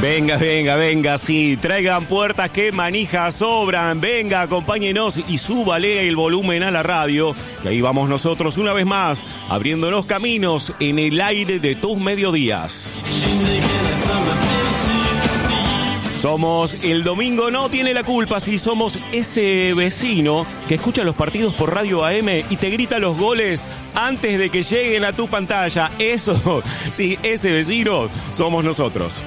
Venga, sí, traigan puertas que manijas sobran, venga, acompáñenos y súbale el volumen a la radio, que ahí vamos nosotros una vez más, abriéndonos caminos en el aire de tus mediodías. Somos El Domingo No Tiene la Culpa, sí, somos ese vecino que escucha los partidos por Radio AM y te grita los goles antes de que lleguen a tu pantalla. Eso, sí, ese vecino somos nosotros.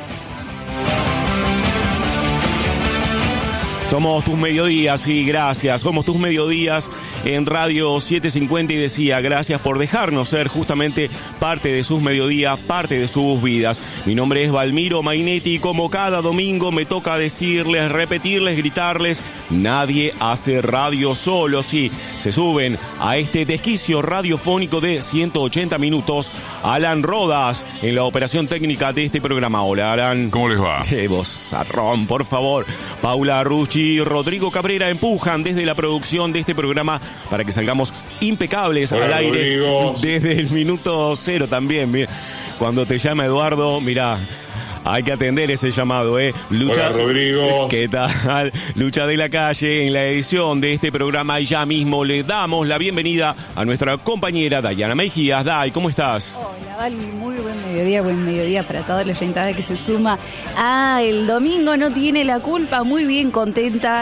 Somos tus mediodías, sí, gracias. Somos tus mediodías en Radio 750 y decía, gracias por dejarnos ser justamente parte de sus mediodías, parte de sus vidas. Mi nombre es Valmiro Mainetti y como cada domingo me toca decirles, repetirles, gritarles, nadie hace radio solo, sí. Se suben a este desquicio radiofónico de 180 minutos. Alan Rodas en la operación técnica de este programa. Hola, Alan. ¿Cómo les va? Qué vozarrón, por favor. Paula Rucci y Rodrigo Cabrera empujan desde la producción de este programa para que salgamos impecables. Hola, al aire, Rodrigo. Desde el minuto cero también. Mira, cuando te llama Eduardo, mirá, hay que atender ese llamado, Lucha, hola, Rodrigo. ¿Qué tal? Lucha de la Calle en la edición de este programa y ya mismo le damos la bienvenida a nuestra compañera Dayana Mejías. Day, ¿cómo estás? Hola, Valmi, muy buen mediodía para toda la oyentada que se suma a El Domingo No Tiene la Culpa. Muy bien, contenta.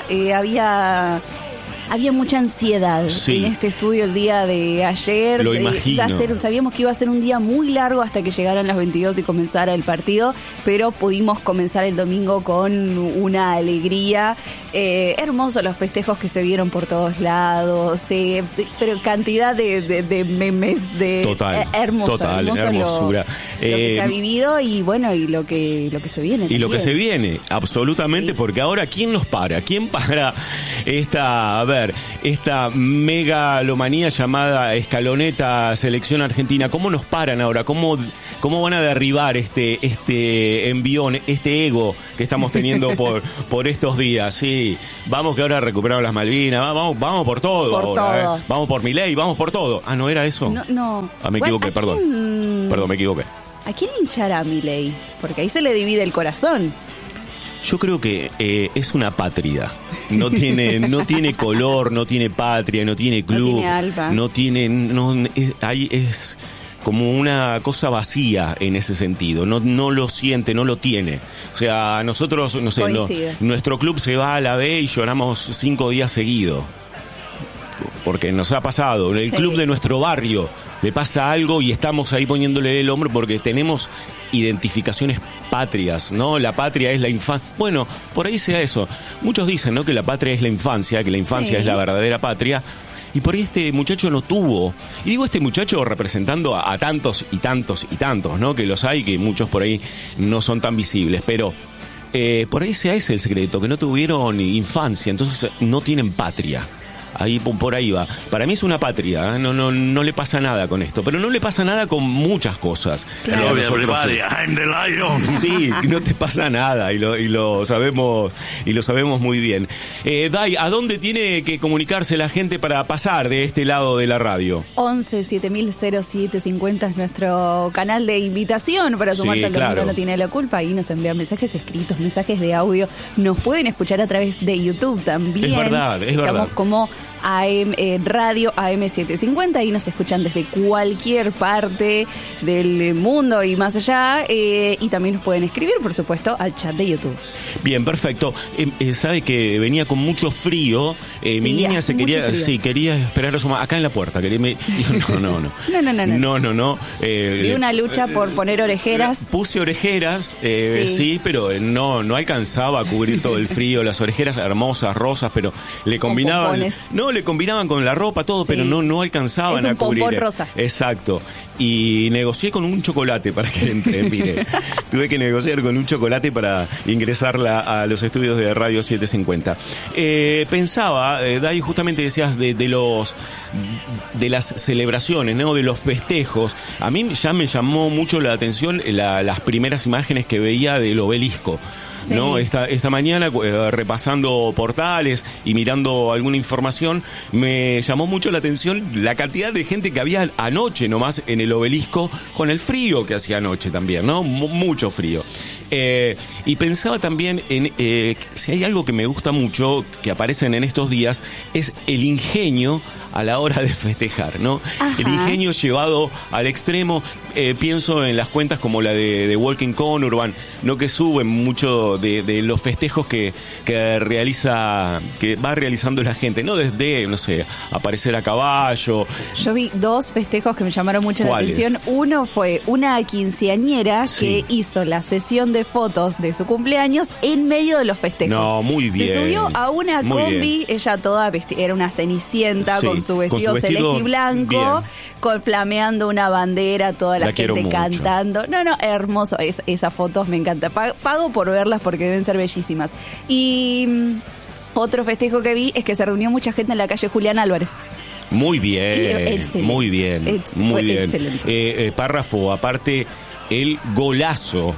Había mucha ansiedad en este estudio el día de ayer. Lo imagino. Sabíamos que iba a ser un día muy largo hasta que llegaran las 22 y comenzara el partido, pero pudimos comenzar el domingo con una alegría. Hermosos los festejos que se vieron por todos lados, pero cantidad de memes de hermosura. Lo que se ha vivido y bueno, y lo que se viene. Y lo que se viene, absolutamente, sí. Porque ahora, ¿quién nos para? ¿Quién para esta megalomanía llamada escaloneta selección argentina? ¿Cómo nos paran ahora? ¿Cómo van a derribar este envión, este ego que estamos teniendo por estos días? Sí, vamos que ahora recuperamos las Malvinas, vamos por todo ahora. Vamos por Milei, vamos por todo. Ah, ¿no era eso? No. Ah, me equivoqué, perdón, me equivoqué. ¿A quién hinchará Milei? Porque ahí se le divide el corazón. Yo creo que es una pátrida. No tiene color, no tiene patria, no tiene club, no tiene es como una cosa vacía en ese sentido. No lo siente, no lo tiene. O sea, nosotros, no sé, nuestro club se va a la B y lloramos 5 días seguidos. Porque nos ha pasado. En el club de nuestro barrio le pasa algo y estamos ahí poniéndole el hombro porque tenemos identificaciones patrias, ¿no? La patria es la infancia. Bueno, por ahí sea eso. Muchos dicen, ¿no?, que la patria es la infancia, que la infancia es la verdadera patria. Y por ahí este muchacho no tuvo. Y digo este muchacho representando a tantos y tantos y tantos, ¿no? Que los hay, que muchos por ahí no son tan visibles. Pero por ahí sea ese el secreto, que no tuvieron infancia, entonces no tienen patria. Ahí por ahí va. Para mí es una patria, ¿eh? No le pasa nada con esto, pero no le pasa nada con muchas cosas. Claro, I'm the lion. Sí, no te pasa nada y lo sabemos muy bien. Day, ¿a dónde tiene que comunicarse la gente para pasar de este lado de la radio? 11 700750 es nuestro canal de invitación para sumarse al Domingo No Tiene la Culpa. Ahí nos envían mensajes escritos, mensajes de audio. Nos pueden escuchar a través de YouTube también. Es verdad. Estamos como Radio AM750 y nos escuchan desde cualquier parte del mundo y más allá, y también nos pueden escribir, por supuesto, al chat de YouTube. Bien, perfecto. Sabe que venía con mucho frío. Mi niña quería esperar a su mamá acá en la puerta. Dijo, no. No. Vi una lucha por poner orejeras. Puse orejeras, sí, pero no alcanzaba a cubrir todo el frío. Las orejeras hermosas, rosas, pero le combinaban. Le combinaban con la ropa, todo, pero no alcanzaban a cubrir. Es un pompón rosa. Exacto. Y negocié con un chocolate para que entre. Mire, tuve que negociar con un chocolate para ingresarla a los estudios de Radio 750. Pensaba, Day, justamente decías de las celebraciones, ¿no?, de los festejos. A mí ya me llamó mucho la atención las primeras imágenes que veía del obelisco. Sí. ¿No? Esta mañana repasando portales y mirando alguna información información, me llamó mucho la atención la cantidad de gente que había anoche nomás en el Obelisco, con el frío que hacía anoche también, ¿no? Mucho frío. Y pensaba también en si hay algo que me gusta mucho, que aparecen en estos días, es el ingenio a la hora de festejar, ¿no? Ajá. El ingenio llevado al extremo. Pienso en las cuentas como la de Walking Conurban, ¿no? Que suben mucho de los festejos que va realizando la gente, ¿no? Desde, no sé, aparecer a caballo. Yo vi 2 festejos que me llamaron mucho la atención. Uno fue una quinceañera que hizo la sesión de fotos de su cumpleaños en medio de los festejos. No, muy bien. Se subió a una combi, ella toda era una cenicienta con su vestido celeste y blanco, flameando una bandera, toda la gente cantando. No, hermoso. Esas fotos me encantan. Pago por verlas porque deben ser bellísimas. Y otro festejo que vi es que se reunió mucha gente en la calle Julián Álvarez. Muy bien, excelente. Muy bien. Excelente. Párrafo, aparte, el golazo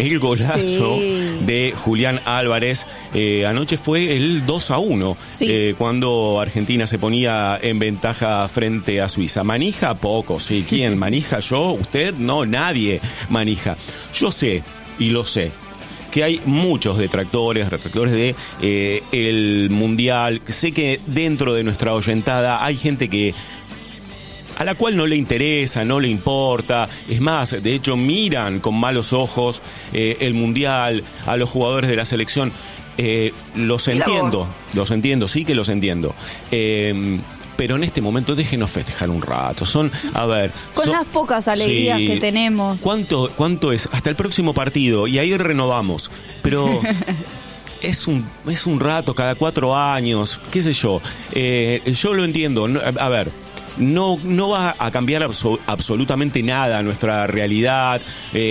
de Julián Álvarez. Anoche fue el 2-1, cuando Argentina se ponía en ventaja frente a Suiza. ¿Manija? Poco, sí. ¿Quién? ¿Manija? ¿Yo? ¿Usted? No, nadie manija. Yo sé, y lo sé, que hay muchos retractores de el Mundial. Sé que dentro de nuestra oyentada hay gente a la cual no le interesa, no le importa. Es más, de hecho, miran con malos ojos el Mundial, a los jugadores de la selección. Los entiendo, sí que los entiendo. Pero en este momento déjenos festejar un rato. Con las pocas alegrías que tenemos. ¿Cuánto es? Hasta el próximo partido, y ahí renovamos. Pero es un rato, cada 4 años, qué sé yo. Yo lo entiendo. A ver, no va a cambiar absolutamente nada nuestra realidad,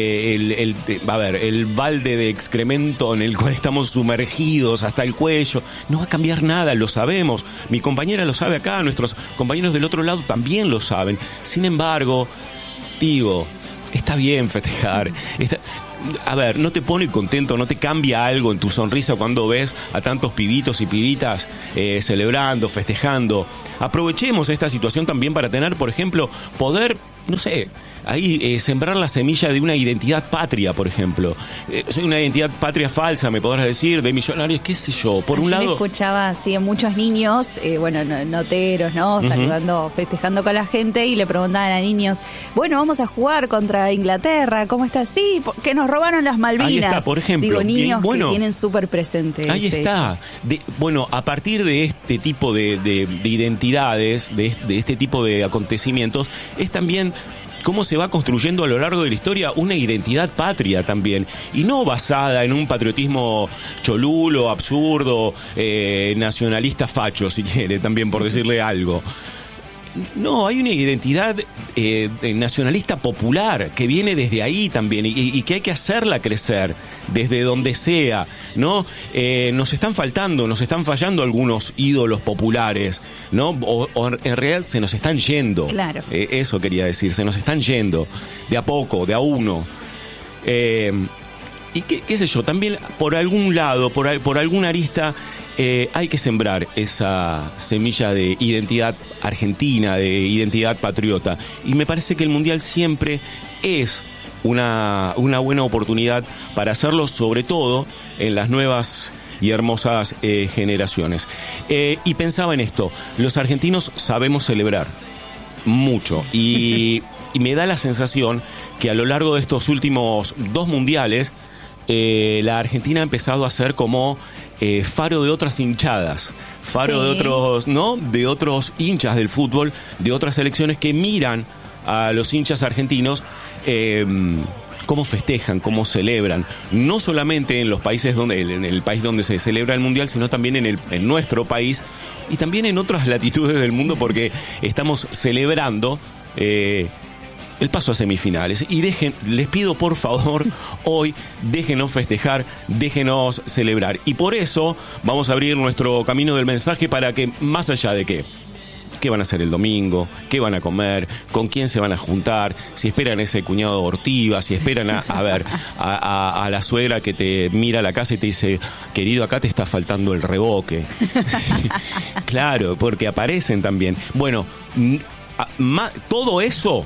el balde de excremento en el cual estamos sumergidos hasta el cuello, no va a cambiar nada, lo sabemos, mi compañera lo sabe acá, nuestros compañeros del otro lado también lo saben. Sin embargo, digo, está bien festejar, a ver, ¿no te pone contento, no te cambia algo en tu sonrisa cuando ves a tantos pibitos y pibitas celebrando, festejando? Aprovechemos esta situación también para tener, por ejemplo, poder, no sé, ahí sembrar la semilla de una identidad patria, por ejemplo. Soy una identidad patria falsa, me podrás decir, de millonarios, qué sé yo. Por un lado, escuchaba así a muchos niños, noteros, ¿no? Saludando, festejando con la gente, y le preguntaban a niños, bueno, vamos a jugar contra Inglaterra, ¿cómo está? Sí, que nos robaron las Malvinas. Ahí está, por ejemplo. Digo, niños que tienen súper presente. Ahí está. A partir de este tipo de identidades, de este tipo de acontecimientos, es también cómo se va construyendo a lo largo de la historia una identidad patria también, y no basada en un patriotismo cholulo, absurdo, nacionalista facho, si quiere, también, por decirle algo. No, hay una identidad nacionalista popular que viene desde ahí también, y que hay que hacerla crecer desde donde sea, ¿no? Nos están fallando algunos ídolos populares, ¿no? O en realidad se nos están yendo. Claro. Eso quería decir, se nos están yendo de a poco, de a uno. Y qué sé yo, también por algún lado, por alguna arista, hay que sembrar esa semilla de identidad argentina, de identidad patriota. Y me parece que el Mundial siempre es una buena oportunidad para hacerlo, sobre todo en las nuevas y hermosas generaciones. Y pensaba en esto, los argentinos sabemos celebrar mucho, y me da la sensación que a lo largo de estos últimos 2 mundiales, la Argentina ha empezado a ser como faro de otras hinchadas, faro de otros, ¿no? De otros hinchas del fútbol, de otras selecciones que miran a los hinchas argentinos cómo festejan, cómo celebran, no solamente en los países en el país donde se celebra el Mundial, sino también en nuestro país, y también en otras latitudes del mundo, porque estamos celebrando el paso a semifinales. Y les pido por favor, hoy déjenos festejar, déjenos celebrar. Y por eso vamos a abrir nuestro camino del mensaje, para que, más allá de que qué van a hacer el domingo, qué van a comer, con quién se van a juntar, si esperan ese cuñado de ortiva, si esperan a la suegra que te mira a la casa y te dice, querido, acá te está faltando el reboque. Sí, claro, porque aparecen también. Bueno, todo eso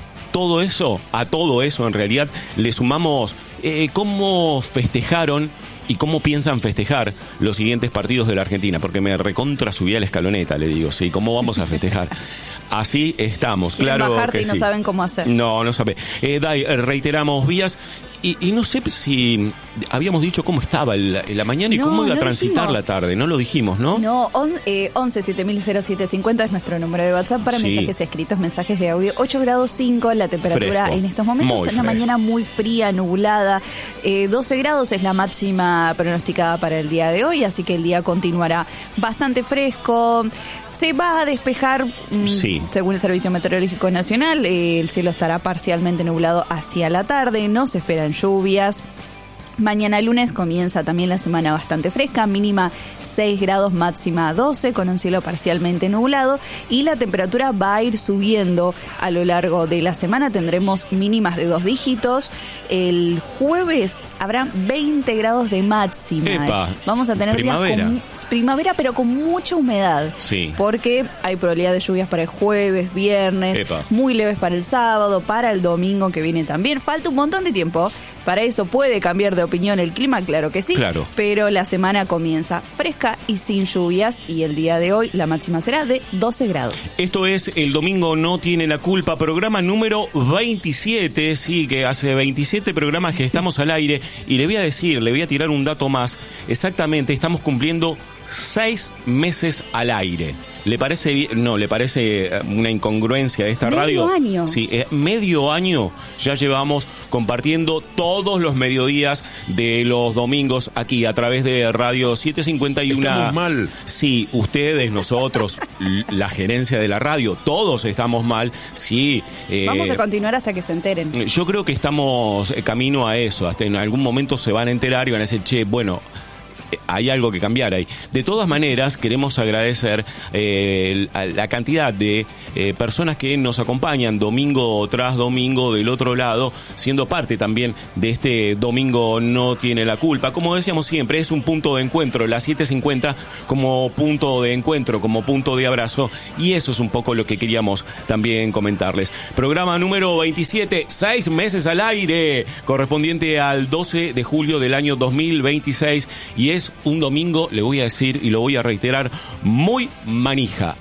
en realidad le sumamos cómo festejaron y cómo piensan festejar los siguientes partidos de la Argentina, porque me recontra subí a la escaloneta, le digo, sí, ¿cómo vamos a festejar? Así estamos, claro que y no sí. saben cómo hacer. No sabe. Dai, reiteramos vías y no sé si habíamos dicho cómo estaba la mañana y cómo iba a transitar la tarde. No lo dijimos, ¿no? No, 11 700750 es nuestro número de WhatsApp para mensajes escritos, mensajes de audio. 8 grados 5 la temperatura en estos momentos. Es una mañana muy fría, nublada. 12 grados es la máxima pronosticada para el día de hoy, así que el día continuará bastante fresco. Se va a despejar, según el Servicio Meteorológico Nacional, el cielo estará parcialmente nublado hacia la tarde, no se esperan lluvias. Mañana lunes comienza también la semana bastante fresca, mínima 6 grados, máxima 12, con un cielo parcialmente nublado, y la temperatura va a ir subiendo a lo largo de la semana. Tendremos mínimas de 2 dígitos. El jueves habrá 20 grados de máxima. Epa, vamos a tener primavera. días con primavera, pero con mucha humedad. Sí. Porque hay probabilidad de lluvias para el jueves, viernes, muy leves para el sábado, para el domingo que viene también. Falta un montón de tiempo. Para eso puede cambiar de opinión el clima, claro que sí, claro. Pero la semana comienza fresca y sin lluvias, y el día de hoy la máxima será de 12 grados. Esto es El Domingo No Tiene la Culpa, programa número 27, sí, que hace 27 programas que estamos al aire, y le voy a tirar un dato más. Exactamente, estamos cumpliendo 6 meses al aire. ¿Le parece bien? No, ¿le parece una incongruencia de esta radio? ¿Medio año? Sí, medio año ya llevamos compartiendo todos los mediodías de los domingos aquí a través de Radio 751. Estamos mal. Sí, ustedes, nosotros, la gerencia de la radio, todos estamos mal. Sí. Vamos a continuar hasta que se enteren. Yo creo que estamos camino a eso. Hasta en algún momento se van a enterar y van a decir, che, bueno, hay algo que cambiar ahí. De todas maneras, queremos agradecer la cantidad de personas que nos acompañan domingo tras domingo del otro lado, siendo parte también de este Domingo No Tiene la Culpa. Como decíamos siempre, es un punto de encuentro, la 750 como punto de encuentro, como punto de abrazo, y eso es un poco lo que queríamos también comentarles. Programa número 27, 6 meses al aire, correspondiente al 12 de julio del año 2026, y es un domingo, le voy a decir y lo voy a reiterar, muy manija,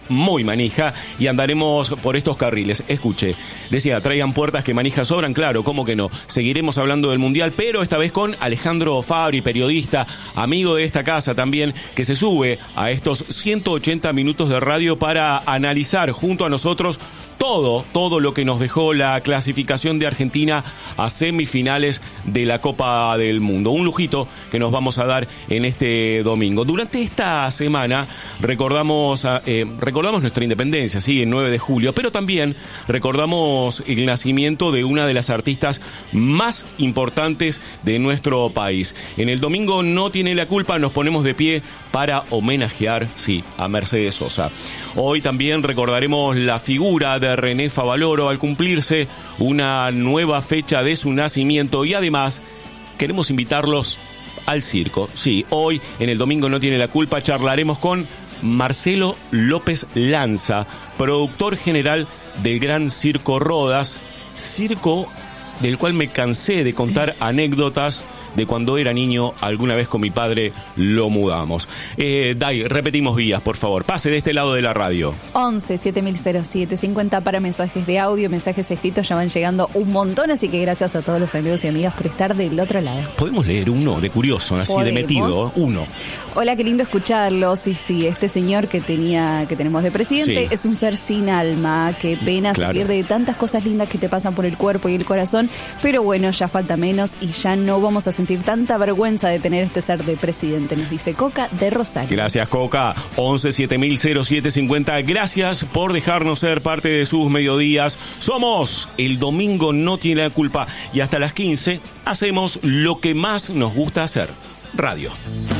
y andaremos por estos carriles. Escuche, decía, traigan puertas que manijas sobran, claro, ¿cómo que no? Seguiremos hablando del Mundial, pero esta vez con Alejandro Fabri, periodista, amigo de esta casa también, que se sube a estos 180 minutos de radio para analizar junto a nosotros todo lo que nos dejó la clasificación de Argentina a semifinales de la Copa del Mundo. Un lujito que nos vamos a dar en este domingo. Durante esta semana recordamos nuestra independencia, sí, el 9 de julio, pero también recordamos el nacimiento de una de las artistas más importantes de nuestro país. En el Domingo No Tiene la Culpa nos ponemos de pie para homenajear, sí, a Mercedes Sosa. Hoy también recordaremos la figura de René Favaloro al cumplirse una nueva fecha de su nacimiento, y además queremos invitarlos al circo. Sí, hoy en el Domingo No Tiene la Culpa charlaremos con Marcelo López Lanza, productor general del Gran Circo Rodas, circo del cual me cansé de contar anécdotas de cuando era niño. Alguna vez con mi padre lo mudamos. Dai, repetimos vías, por favor. Pase de este lado de la radio. 11 7007 50 para mensajes de audio, mensajes escritos, ya van llegando un montón, así que gracias a todos los amigos y amigas por estar del otro lado. ¿Podemos leer uno de curioso, así de metido? Uno. Hola, qué lindo escucharlo. Sí, este señor que tenemos de presidente es un ser sin alma. Qué pena, se pierde de tantas cosas lindas que te pasan por el cuerpo y el corazón, pero bueno, ya falta menos y ya no vamos a sentir tanta vergüenza de tener este ser de presidente, nos dice Coca de Rosario. Gracias, Coca. 11 7007 50. Gracias por dejarnos ser parte de sus mediodías. Somos El Domingo No Tiene la Culpa, y hasta las 15 hacemos lo que más nos gusta hacer: radio.